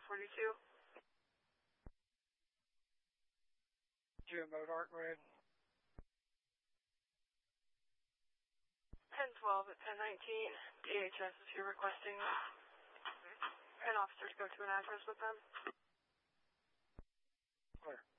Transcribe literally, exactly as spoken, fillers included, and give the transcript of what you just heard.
forty-two. Jim Dark Red. ten twelve at ten nineteen. D H S is here requesting an officer to go to an address with them. Clear.